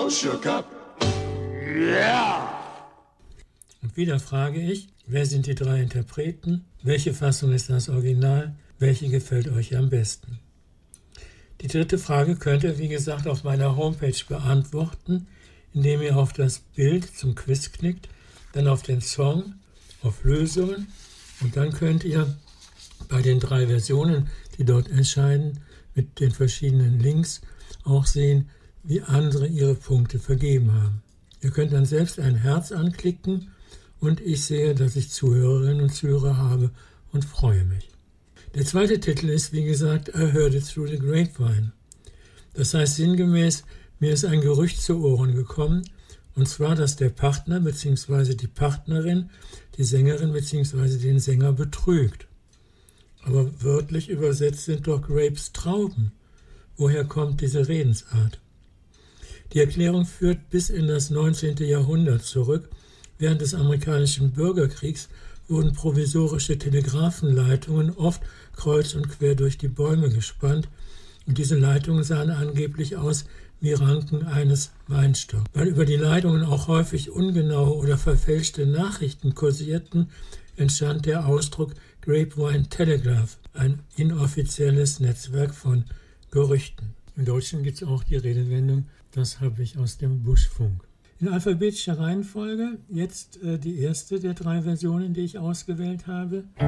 all shook up. Yeah! Und wieder frage ich, wer sind die 3 Interpreten? Welche Fassung ist das Original? Welche gefällt euch am besten? Die 3. Frage könnt ihr, wie gesagt, auf meiner Homepage beantworten, indem ihr auf das Bild zum Quiz klickt, dann auf den Song, auf Lösungen und dann könnt ihr bei den 3 Versionen, die dort erscheinen, mit den verschiedenen Links auch sehen, wie andere ihre Punkte vergeben haben. Ihr könnt dann selbst ein Herz anklicken und ich sehe, dass ich Zuhörerinnen und Zuhörer habe und freue mich. Der 2. Titel ist, wie gesagt, I Heard It Through the Grapevine. Das heißt sinngemäß, mir ist ein Gerücht zu Ohren gekommen, und zwar, dass der Partner bzw. die Partnerin die Sängerin bzw. den Sänger betrügt. Aber wörtlich übersetzt sind doch Grapes Trauben. Woher kommt diese Redensart? Die Erklärung führt bis in das 19. Jahrhundert zurück. Während des amerikanischen Bürgerkriegs wurden provisorische Telegrafenleitungen oft kreuz und quer durch die Bäume gespannt und diese Leitungen sahen angeblich aus wie Ranken eines Weinstocks. Weil über die Leitungen auch häufig ungenaue oder verfälschte Nachrichten kursierten, entstand der Ausdruck Grapevine Telegraph, ein inoffizielles Netzwerk von Gerüchten. Im Deutschen gibt es auch die Redewendung, das habe ich aus dem Buschfunk. In alphabetischer Reihenfolge jetzt die erste der 3 Versionen, die ich ausgewählt habe.